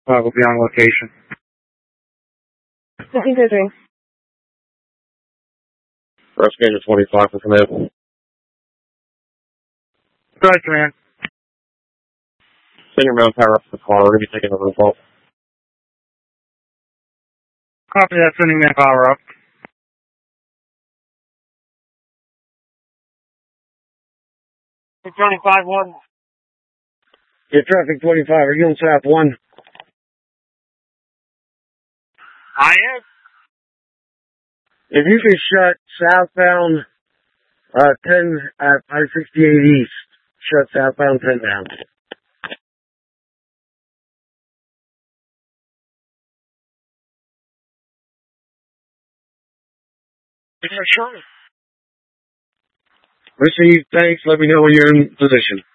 We'll be on location. What are you doing? Investigator 25 for command. Go ahead, command. Send your man power up to the car. We're going to be taking over the vault. Copy that, sending manpower up. Traffic 25-1. Yeah, traffic 25. Are you on South 1? I am. If you could shut southbound 10 at 568 East, shut southbound 10 down. Yeah, sure. Receive, thanks. Let me know when you're in position.